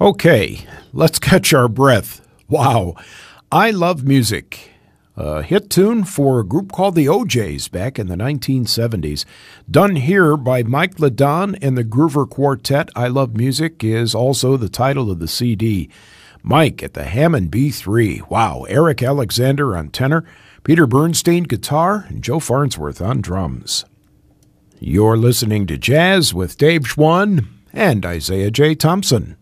Okay, let's catch our breath. Wow, I Love Music, a hit tune for a group called the O'Jays back in the 1970s. Done here by Mike Ladon and the Groover Quartet. I Love Music is also the title of the CD. Mike at the Hammond B3. Wow, Eric Alexander on tenor, Peter Bernstein guitar, and Joe Farnsworth on drums. You're listening to Jazz with Dave Schwann and Isaiah J. Thompson.